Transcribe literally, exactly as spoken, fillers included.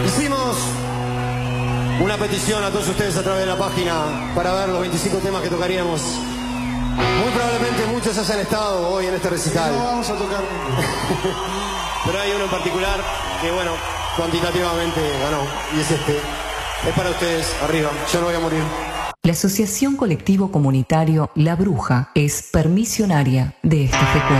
Hicimos una petición a todos ustedes a través de la página para ver los veinticinco temas que tocaríamos. Muy probablemente muchos hayan estado hoy en este recital. No vamos a tocar ninguno. Pero hay uno en particular que, bueno, cuantitativamente ganó. Y es este. Es para ustedes, arriba. Yo no voy a morir. La Asociación Colectivo Comunitario La Bruja es permisionaria de este frecuencia.